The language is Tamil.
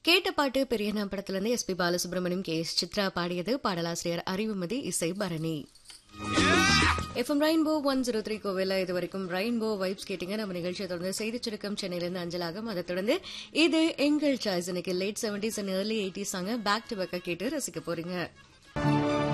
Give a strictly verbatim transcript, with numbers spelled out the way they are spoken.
கேட்ட பாட்டு பெரியண்ணா படத்துல இருந்து S B Balasubramaniam K S Chitra பாடியது. பாடலாசிரியர் அறிவுமதி, இசை Bharani. FM rainbow one zero three கோவில இது வரைக்கும் ரெயின்போ வைப்ஸ் கேட்டீங்க. நம்ம நிகழ்ச்சியை தொடர்ந்து செய்தி சுருக்கம் சென்னையிலிருந்து அஞ்சலாகும். அதை தொடர்ந்து இது எங்கள் சாய்ஸ். இன்னைக்கு late seventies and early eighties சாங்க பேக் டு பேக்கா கேட்டு ரசிக்க போறீங்க.